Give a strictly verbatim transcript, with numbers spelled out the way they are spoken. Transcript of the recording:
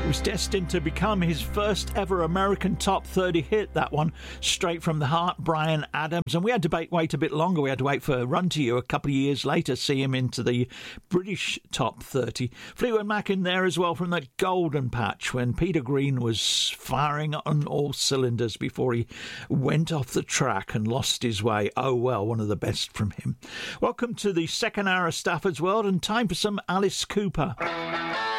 It was destined to become his first ever American top thirty hit, that one, straight from the heart, Bryan Adams. And we had to wait a bit longer. We had to wait for Run to You a couple of years later, see him into the British top thirty. Fleetwood Mac in there as well from the golden patch when Peter Green was firing on all cylinders before he went off the track and lost his way. Oh, well, one of the best from him. Welcome to the second hour of Stafford's World, and time for some Alice Cooper.